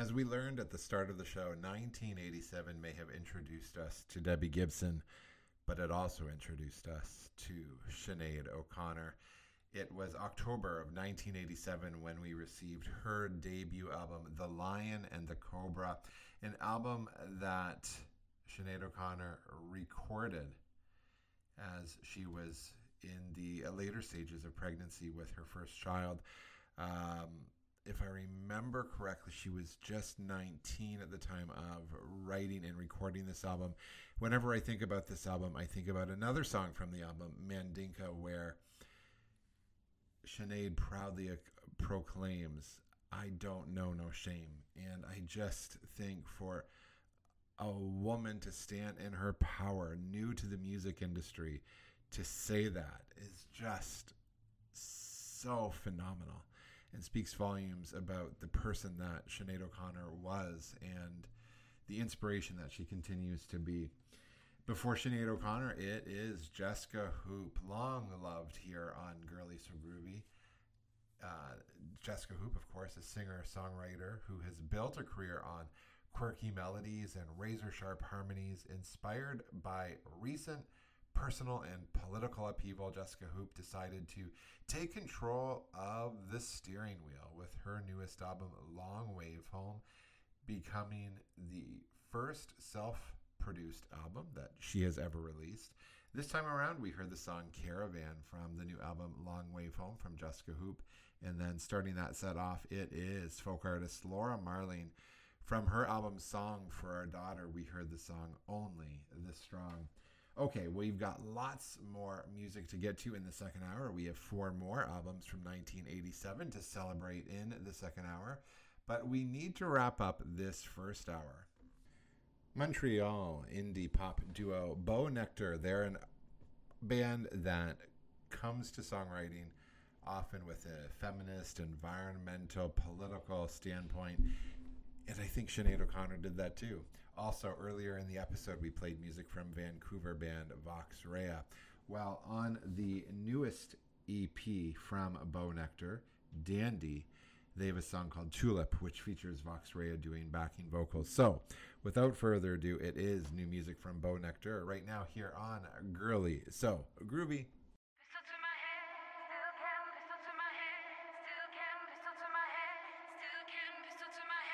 As we learned at the start of the show, 1987 may have introduced us to Debbie Gibson, but it also introduced us to Sinead O'Connor. It was October of 1987 when we received her debut album, The Lion and the Cobra, an album that Sinead O'Connor recorded as she was in the later stages of pregnancy with her first child. If I remember correctly, she was just 19 at the time of writing and recording this album. Whenever I think about this album, I think about another song from the album, Mandinka, where Sinead proudly proclaims, "I don't know no shame." And I just think for a woman to stand in her power, new to the music industry, to say that is just so phenomenal and speaks volumes about the person that Sinead O'Connor was and the inspiration that she continues to be. Before Sinead O'Connor, it is Jessica Hoop, long loved here on Girly So Groovy. Jessica Hoop, of course, a singer-songwriter who has built a career on quirky melodies and razor-sharp harmonies. Inspired by recent personal and political upheaval, Jessica Hoop decided to take control of the steering wheel with her newest album, Long Wave Home, becoming the first self-produced album that she has ever released. This time around, we heard the song Caravan from the new album, Long Wave Home, from Jessica Hoop. And then starting that set off, it is folk artist Laura Marling. From her album Song for Our Daughter, we heard the song Only the Strong. Okay, we've got lots more music to get to in the second hour. We have 4 more albums from 1987 to celebrate in the second hour, but we need to wrap up this first hour. Montreal indie pop duo Bo Nectar, they're a band that comes to songwriting often with a feminist, environmental, political standpoint. And I think Sinead O'Connor did that too. Also, earlier in the episode, we played music from Vancouver band Vox Rea. Well, on the newest EP from Bo Nectar, Dandy, they have a song called Tulip, which features Vox Rea doing backing vocals. So, without further ado, it is new music from Bo Nectar right now here on Girly So Groovy.